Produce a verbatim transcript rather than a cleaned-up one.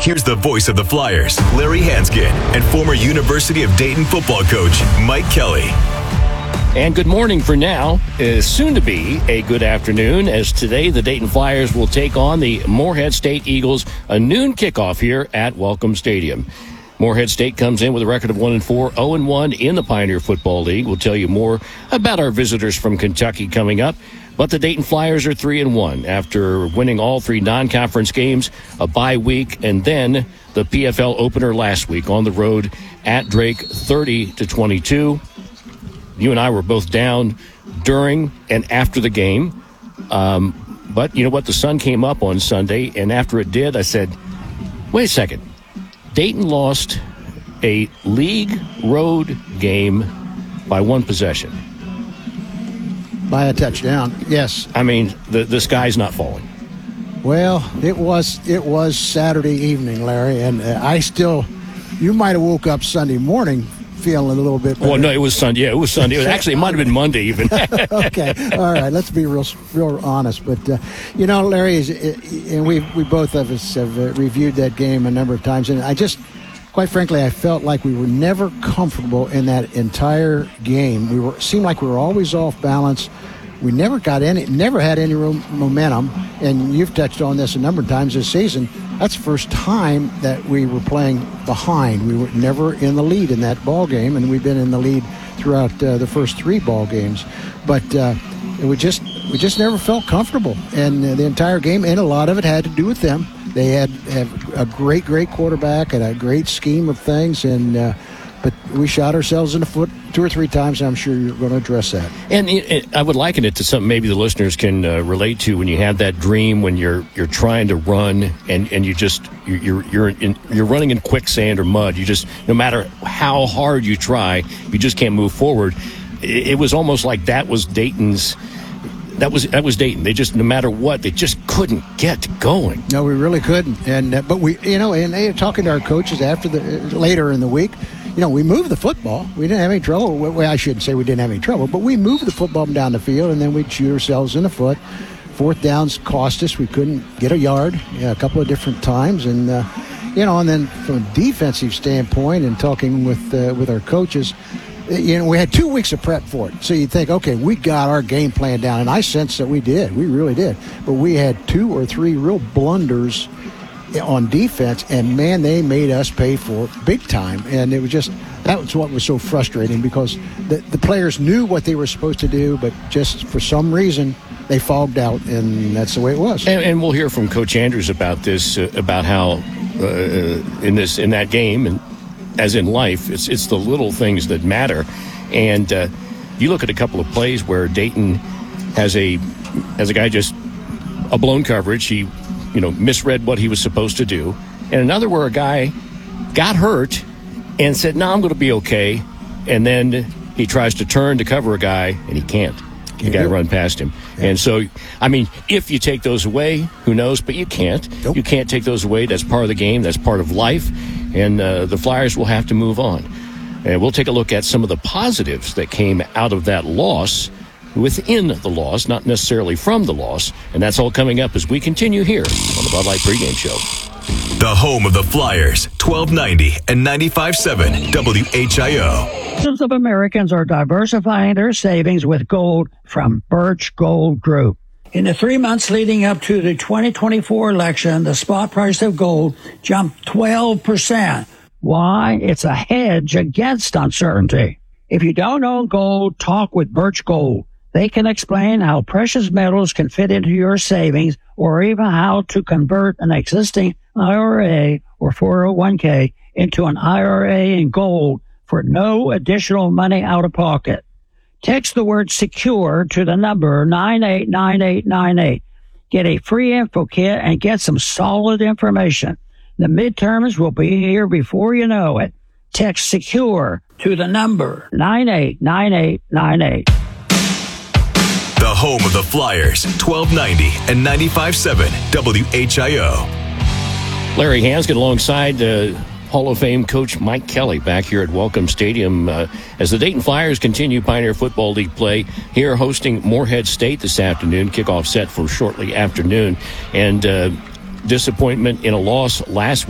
here's the voice of the Flyers, Larry Hansgen, and former University of Dayton football coach, Mike Kelly. And good morning for now, is soon to be a good afternoon, as today the Dayton Flyers will take on the Morehead State Eagles, a noon kickoff here at Welcome Stadium. Morehead State comes in with a record of one and four, oh and one in the Pioneer Football League. We'll tell you more about our visitors from Kentucky coming up. But the Dayton Flyers are three and one after winning all three non-conference games, a bye week, and then the P F L opener last week on the road at Drake, thirty to twenty-two. You and I were both down during and after the game. Um, but you know what? The sun came up on Sunday, and after it did, I said, wait a second. Dayton lost a league road game by one possession. By a touchdown, yes. I mean, the, the sky's not falling. Well, it was it was Saturday evening, Larry, and uh, I still, you might have woke up Sunday morning feeling a little bit better. Well, no, it was Sunday. Yeah, it was Sunday. It was, actually, it might have been Monday even. Okay, all right. Let's be real, real honest. But uh, you know, Larry, is, and we we both of us have uh, reviewed that game a number of times, and I just, quite frankly, I felt like we were never comfortable in that entire game. We were seemed like we were always off balance. We never got any, never had any momentum, and you've touched on this a number of times this season. That's the first time that we were playing behind. We were never in the lead in that ball game, and we've been in the lead throughout uh, the first three ball games. But uh, we just we just never felt comfortable, and uh, the entire game, and a lot of it had to do with them. They had have a great, great quarterback and a great scheme of things, and uh, but we shot ourselves in the foot two or three times, and I'm sure you're going to address that. And it, it, I would liken it to something maybe the listeners can uh, relate to when you have that dream when you're you're trying to run and, and you just you're you're in, you're running in quicksand or mud. You just, no matter how hard you try, you just can't move forward. It, it was almost like that was Dayton's. That was that was Dayton. They just, no matter what, they just couldn't get going. No, we really couldn't. And uh, but we, you know, and they, talking to our coaches after the uh, later in the week, you know, we moved the football. We didn't have any trouble. Well, I shouldn't say we didn't have any trouble, but we moved the football down the field, and then we'd shoot ourselves in the foot. Fourth downs cost us. We couldn't get a yard yeah, a couple of different times, and uh, you know, and then from a defensive standpoint, and talking with uh, with our coaches. You know, we had two weeks of prep for it. So you'd think, okay, we got our game plan down. And I sensed that we did. We really did. But we had two or three real blunders on defense. And, man, they made us pay for it big time. And it was just, that was what was so frustrating, because the, the players knew what they were supposed to do, but just for some reason they fogged out. And that's the way it was. And, and we'll hear from Coach Andrews about this, uh, about how uh, in this in that game and as in life, it's it's the little things that matter. And uh, you look at a couple of plays where Dayton has a has a guy just a blown coverage. He, you know, misread what he was supposed to do. And another where a guy got hurt and said, no, I'm going to be okay. And then he tries to turn to cover a guy, and he can't. The guy run past him. Yeah. And so, I mean, if you take those away, who knows? But you can't. Nope. You can't take those away. That's part of the game. That's part of life. And uh, the Flyers will have to move on. And we'll take a look at some of the positives that came out of that loss, within the loss, not necessarily from the loss. And that's all coming up as we continue here on the Bud Light Pregame Show. The home of the Flyers, twelve ninety and ninety-five point seven W H I O. Thousands of Americans are diversifying their savings with gold from Birch Gold Group. In the three months leading up to the twenty twenty-four election, the spot price of gold jumped twelve percent. Why? It's a hedge against uncertainty. If you don't own gold, talk with Birch Gold. They can explain how precious metals can fit into your savings, or even how to convert an existing I R A or four oh one k into an I R A in gold for no additional money out of pocket. Text the word SECURE to the number nine eight nine eight nine eight. Get a free info kit and get some solid information. The midterms will be here before you know it. Text SECURE to the number nine eight nine eight nine eight. The home of the Flyers, twelve ninety and ninety-five point seven W H I O. Larry Hansgen alongside uh, Hall of Fame coach Mike Kelly back here at Welcome Stadium uh, as the Dayton Flyers continue Pioneer Football League play here, hosting Morehead State this afternoon. Kickoff set for shortly afternoon. And uh, disappointment in a loss last week.